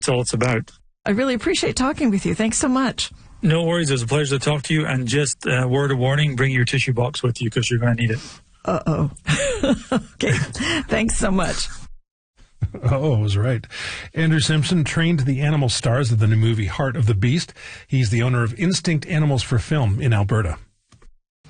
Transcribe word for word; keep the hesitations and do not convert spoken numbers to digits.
That's all it's about. I really appreciate talking with you. Thanks so much. No worries. It was a pleasure to talk to you. And just a word of warning, bring your tissue box with you because you're going to need it. Uh-oh. Okay. Thanks so much. Oh, I was right. Andrew Simpson trained the animal stars of the new movie Heart of the Beast. He's the owner of Instinct Animals for Film in Alberta.